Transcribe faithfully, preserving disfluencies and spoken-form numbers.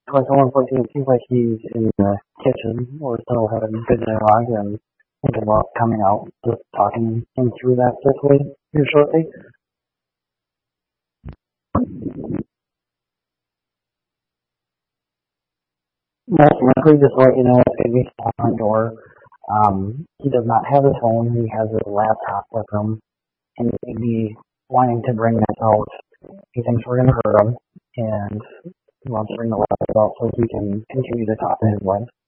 So at one point, it seems like he's in the kitchen or still having good dialogue and thinking about coming out, just talking him through that this way here shortly. Most likely, just to let you know, it's going to be the front door. Um, he does not have his phone. He has his laptop with him, and he'd be wanting to bring that out. He thinks we're going to hurt him, and he wants to bring the laptop out so he can continue to talk to his wife.